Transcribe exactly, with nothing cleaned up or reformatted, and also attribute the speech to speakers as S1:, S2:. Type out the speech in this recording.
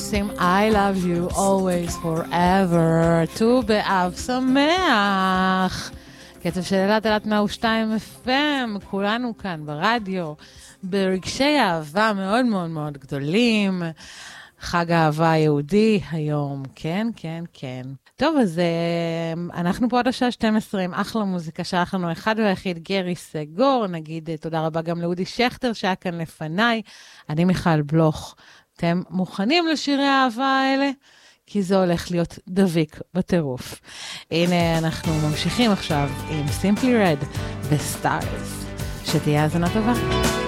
S1: עושים I love you always forever, ט"ו באב שמח. קצב של אלת אלת מאה ושתיים אף אם, כולנו כאן ברדיו, ברגשי אהבה מאוד מאוד מאוד גדולים. חג האהבה היהודי היום, כן, כן, כן. טוב, אז אנחנו פה עד השעה שתים עשרה עם אחלה מוזיקה, שלח לנו אחד והיחיד גרי סגור, נגיד תודה רבה גם לאודי שכטר שהיה כאן לפניי, אני מיכל בלוך. אתם מוכנים לשירי האהבה האלה? כי זה הולך להיות דביק בטירוף. הנה אנחנו ממשיכים עכשיו עם Simply Red ו-Stars. שתהיה האזנה טובה.